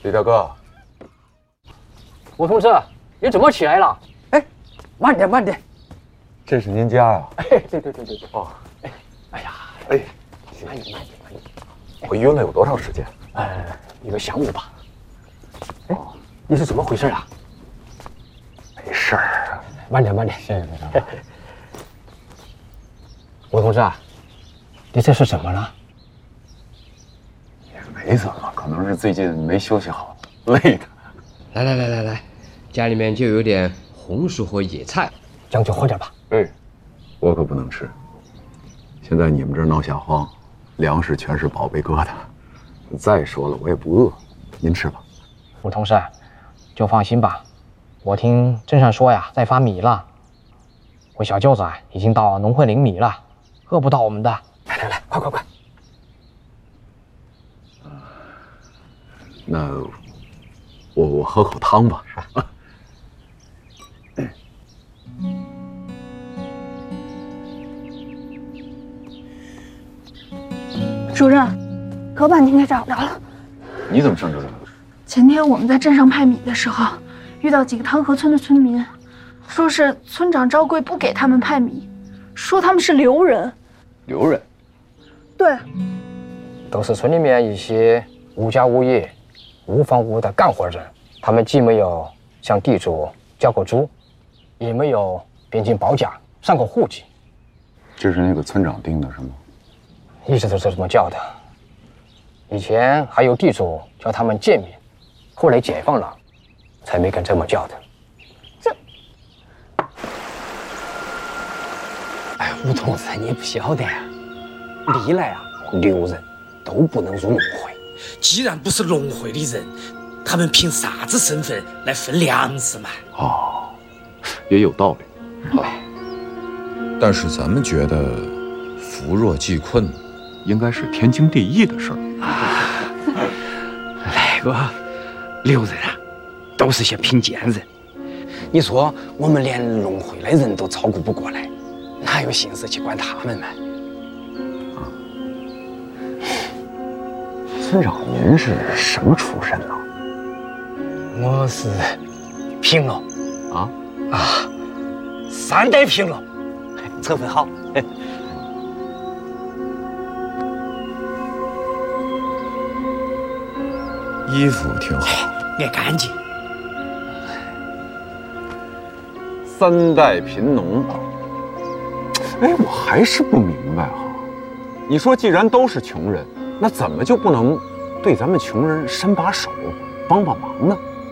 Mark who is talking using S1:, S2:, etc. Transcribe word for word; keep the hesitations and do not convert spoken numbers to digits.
S1: 李大哥，
S2: 吴同志，你怎么起来了？哎，慢点，慢点。
S1: 这是您家呀？
S2: 哎，对对对对对。哦，哎，哎呀，
S1: 哎，
S2: 慢点，慢点，慢点。
S1: 我晕了有多长时间？
S2: 呃，一个晌午吧。哎，你是怎么回事啊？
S1: 没事儿，
S2: 慢点，慢点。谢谢李大哥。吴同志啊，你这是怎么了？
S1: 也没怎么，可能是最近没休息好，累的。
S3: 来来来来来，家里面就有点红薯和野菜，
S2: 将就喝点吧。
S1: 哎，我可不能吃。现在你们这儿闹下荒，粮食全是宝贝疙瘩。再说了，我也不饿，您吃吧。
S2: 吴同事，就放心吧。我听镇上说呀，在发米了。我小舅子啊，已经到农会领米了，饿不到我们的。来来来，快快快！
S1: 那我我喝口汤吧。啊
S4: 主任，可把您给找着了。
S1: 你怎么上这来了？
S4: 前天我们在镇上派米的时候，遇到几个汤河村的村民，说是村长赵贵不给他们派米，说他们是流人。
S1: 流人？
S4: 对，
S2: 都是村里面一些无家无业、无房无屋的干活人，他们既没有向地主交过租，也没有边境保甲、上过户籍。
S1: 这是那个村长定的，是吗？
S2: 一直都是这么叫的。以前还有地主叫他们贱民，后来解放了，才没敢这么叫的。
S4: 这，
S5: 哎，吴同志，你不晓得呀，历来啊，流人都不能入农会。
S6: 既然不是农会的人，他们凭啥子身份来分粮食嘛？
S1: 哦，也有道理。
S7: 好，但是咱们觉得扶弱济困
S1: 应该是天经地义的事儿。
S5: 那个流人啊，都是些贫贱人。你说我们连农会的人都照顾不过来，哪有心思去管他们嘛？
S1: 啊，村长，您是什么出身呢？
S5: 我是平了
S1: 啊
S5: 啊，三代平了，成分好。
S7: 衣服挺好，
S6: 爱干净。
S1: 三代贫农，哎，我还是不明白哈。你说，既然都是穷人，那怎么就不能对咱们穷人伸把手，帮帮忙呢？